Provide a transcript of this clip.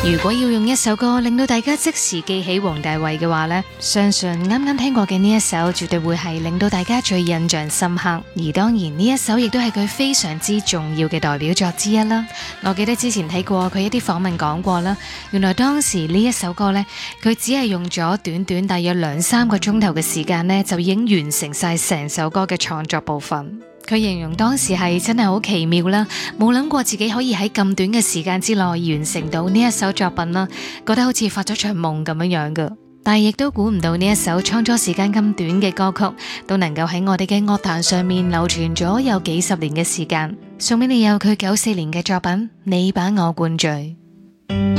如果要用一首歌令到大家即時記起黃大衛嘅話呢，相信啱啱聽過嘅呢一首絕對會係令到大家最印象深刻。而當然呢一首亦都係佢非常之重要嘅代表作之一啦。我記得之前睇過佢一啲訪問講過啦，原來當時呢一首歌呢，佢只係用咗短短大約2-3個鐘頭嘅時間呢，就已經完成晒成首歌嘅創作部分。佢形容當時係真係好奇妙啦，冇諗過自己可以喺咁短嘅時間之內完成到呢一首作品啦，覺得好似發咗場夢咁樣樣㗎。但係亦都估唔到呢一首創作時間咁短嘅歌曲，都能夠喺我哋嘅樂壇上面流傳咗有幾十年嘅時間。送俾你有佢94年嘅作品《你把我灌醉》。